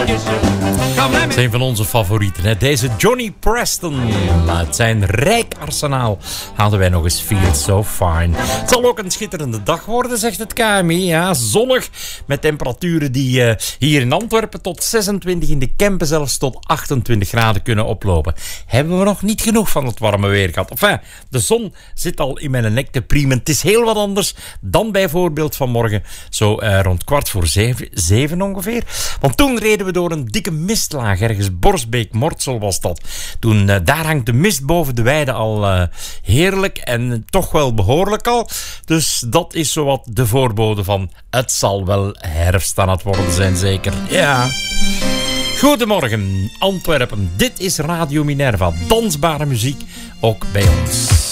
Dat is een van onze favorieten, hè? Deze Johnny Preston. Uit zijn rijk arsenaal hadden wij nog eens Feel So Fine. Het zal ook een schitterende dag worden, zegt het KMI. Ja, zonnig, met temperaturen die hier in Antwerpen tot 26, in de Kempen zelfs tot 28 graden kunnen oplopen. Hebben we nog niet genoeg van het warme weer gehad. Enfin, de zon zit al in mijn nek te priemen. Het is heel wat anders dan bijvoorbeeld vanmorgen, zo rond 6:45 ongeveer. Want toen reden we door een dikke mistlaag, ergens Borsbeek-Mortsel was dat. Toen, daar hangt de mist boven de weide al heerlijk en toch wel behoorlijk al. Dus dat is zowat de voorbode van het zal wel herfst aan het worden zijn, zeker. Ja. Goedemorgen, Antwerpen. Dit is Radio Minerva. Dansbare muziek, ook bij ons.